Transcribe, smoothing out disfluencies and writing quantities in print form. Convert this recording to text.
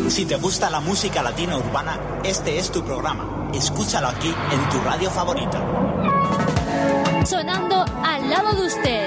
Si te gusta la música latina urbana, este es tu programa. Escúchalo aquí en tu radio favorita.